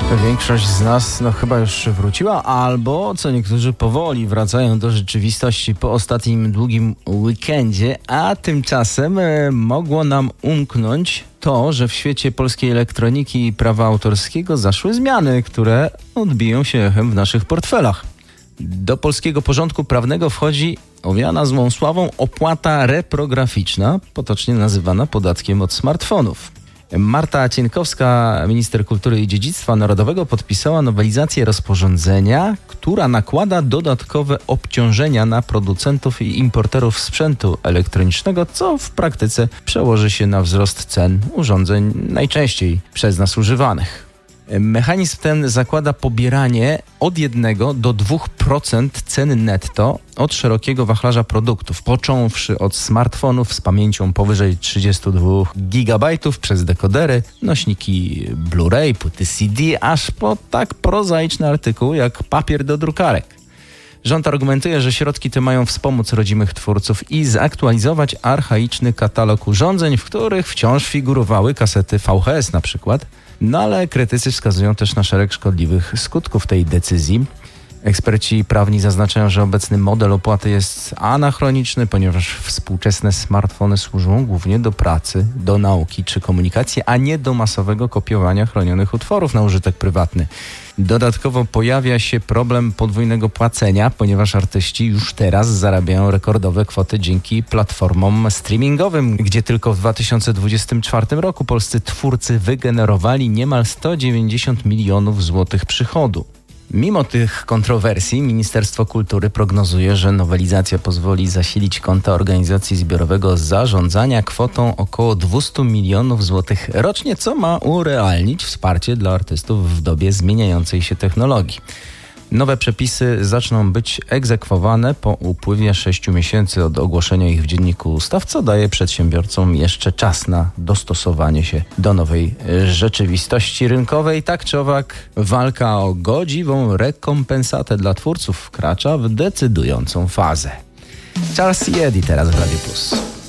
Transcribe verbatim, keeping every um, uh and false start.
Większość z nas no chyba już wróciła, albo co niektórzy powoli wracają do rzeczywistości po ostatnim długim weekendzie, a tymczasem e, mogło nam umknąć to, że w świecie polskiej elektroniki i prawa autorskiego zaszły zmiany, które odbiją się echem w naszych portfelach. Do polskiego porządku prawnego wchodzi owiana złą sławą opłata reprograficzna, potocznie nazywana podatkiem od smartfonów. Marta Cienkowska, minister kultury i dziedzictwa narodowego, podpisała nowelizację rozporządzenia, która nakłada dodatkowe obciążenia na producentów i importerów sprzętu elektronicznego, co w praktyce przełoży się na wzrost cen urządzeń najczęściej przez nas używanych. Mechanizm ten zakłada pobieranie od jednego do dwóch procent ceny netto od szerokiego wachlarza produktów, począwszy od smartfonów z pamięcią powyżej trzydzieści dwa gigabajtów przez dekodery, nośniki Blu-ray, płyty C D, aż po tak prozaiczny artykuł jak papier do drukarek. Rząd argumentuje, że środki te mają wspomóc rodzimych twórców i zaktualizować archaiczny katalog urządzeń, w których wciąż figurowały kasety V H S na przykład. No ale krytycy wskazują też na szereg szkodliwych skutków tej decyzji. Eksperci prawni zaznaczają, że obecny model opłaty jest anachroniczny, ponieważ współczesne smartfony służą głównie do pracy, do nauki czy komunikacji, a nie do masowego kopiowania chronionych utworów na użytek prywatny. Dodatkowo pojawia się problem podwójnego płacenia, ponieważ artyści już teraz zarabiają rekordowe kwoty dzięki platformom streamingowym, gdzie tylko w dwa tysiące dwudziestym czwartym roku polscy twórcy wygenerowali niemal sto dziewięćdziesiąt milionów złotych przychodu. Mimo tych kontrowersji Ministerstwo Kultury prognozuje, że nowelizacja pozwoli zasilić konta organizacji zbiorowego zarządzania kwotą około dwieście milionów złotych rocznie, co ma urealnić wsparcie dla artystów w dobie zmieniającej się technologii. Nowe przepisy zaczną być egzekwowane po upływie sześciu miesięcy od ogłoszenia ich w Dzienniku Ustaw, co daje przedsiębiorcom jeszcze czas na dostosowanie się do nowej rzeczywistości rynkowej. Tak czy owak, walka o godziwą rekompensatę dla twórców wkracza w decydującą fazę. Charles Jedi teraz w Radiu Plus.